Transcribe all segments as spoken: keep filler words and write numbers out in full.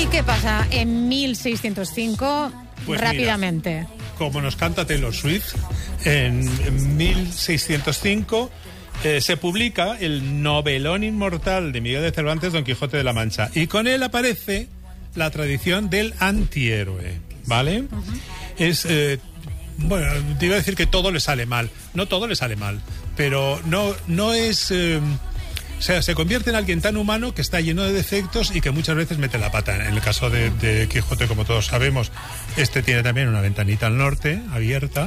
qué pasa en mil seiscientos cinco? Pues rápidamente. Mira, como nos canta Taylor Swift, en mil seiscientos cinco eh, se publica el novelón inmortal de Miguel de Cervantes, Don Quijote de la Mancha, y con él aparece la tradición del antihéroe, ¿vale? Uh-huh. Es, eh, bueno, te iba a decir que todo le sale mal. No todo le sale mal, pero no, no es... Eh, O sea, se convierte en alguien tan humano que está lleno de defectos y que muchas veces mete la pata. En el caso de, de Quijote, como todos sabemos, este tiene también una ventanita al norte abierta.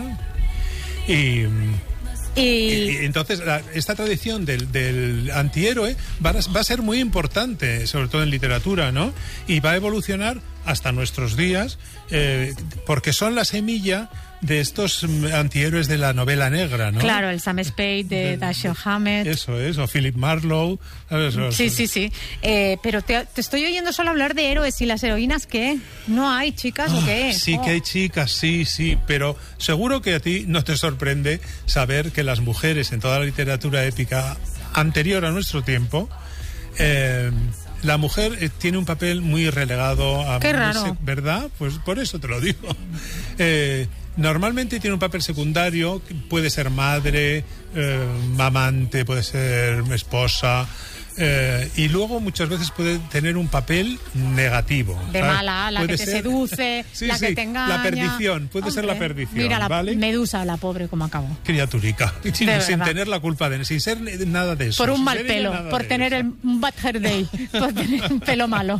Y, y... y, y entonces la, esta tradición del, del antihéroe va a, va a ser muy importante, sobre todo en literatura, ¿no? Y va a evolucionar hasta nuestros días, eh, porque son la semilla de estos antihéroes de la novela negra, ¿no? Claro, el Sam Spade de, de Dashiell Hammett. Eso es, o Philip Marlowe. ¿Sabes? Sí, sí, sí. Eh, pero te, te estoy oyendo solo hablar de héroes. ¿Y las heroínas qué? ¿No hay chicas oh, o qué? Sí oh. que hay chicas, sí, sí. Pero seguro que a ti no te sorprende saber que las mujeres en toda la literatura épica anterior a nuestro tiempo... Eh, la mujer eh, tiene un papel muy relegado a... Qué raro. ¿Verdad? Pues por eso te lo digo. Eh, normalmente tiene un papel secundario, puede ser madre, eh, amante, puede ser esposa... Eh, y luego muchas veces puede tener un papel negativo. De ¿sabes? mala, la puede que te ser... seduce, sí, la sí, que te engaña. La perdición, puede Hombre, ser la perdición. Mira la ¿vale? Medusa, la pobre, como acabó. Criaturica. Sin, sin tener la culpa de sin ser nada de eso. Por un mal pelo, por tener el, un bad hair day, por tener un pelo malo.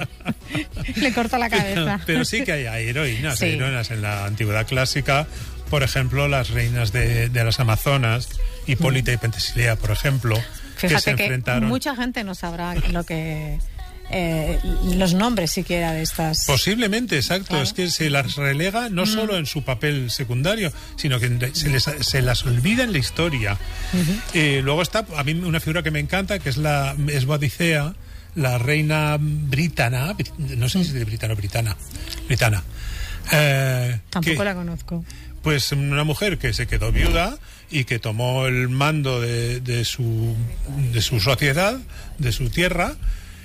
Le corta la cabeza. Pero, pero sí que hay, hay heroínas, sí. hay heroínas en la antigüedad clásica. Por ejemplo, las reinas de, de las Amazonas, Hipólita mm. y Pentesilea, por ejemplo. Fíjate que se que enfrentaron. Mucha gente no sabrá lo que eh, los nombres siquiera de estas. Posiblemente, exacto. Claro. Es que se las relega no mm. solo en su papel secundario, sino que se, les, se las olvida en la historia. Uh-huh. Eh, luego está a mí una figura que me encanta, que es la es Boadicea, la reina britana, no sé si es de britana o britana, britana. Eh, Tampoco que, la conozco. Pues una mujer que se quedó viuda y que tomó el mando de, de su de su sociedad, de su tierra,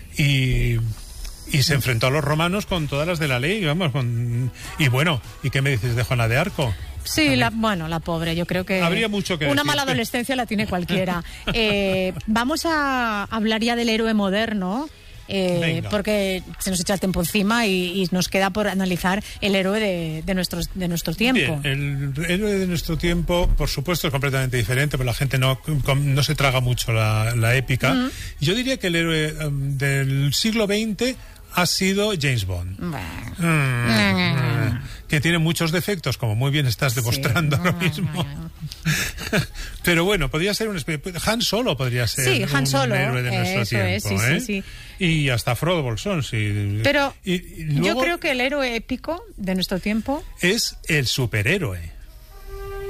y, y se enfrentó a los romanos con todas las de la ley, vamos, con y bueno, ¿y qué me dices de Juana de Arco? Sí, la, bueno, la pobre, yo creo que... Habría mucho que Una decirte. Mala adolescencia la tiene cualquiera. eh, vamos a hablar ya del héroe moderno. Eh, porque se nos echa el tiempo encima y, y nos queda por analizar el héroe de, de, nuestro, de nuestro tiempo. Bien, el héroe de nuestro tiempo, por supuesto, es completamente diferente, pero la gente no, no se traga mucho la, la épica. Uh-huh. Yo diría que el héroe um, del siglo veinte ha sido James Bond. Uh-huh. Uh-huh. Que tiene muchos defectos, como muy bien estás demostrando sí. ahora mismo. Pero bueno, podría ser un... Han Solo podría ser sí, Han Solo, un héroe de nuestro eso tiempo. Es, sí, ¿eh? sí, sí. Y hasta Frodo Bolsón, sí. Pero y, y luego yo creo que el héroe épico de nuestro tiempo... es el superhéroe.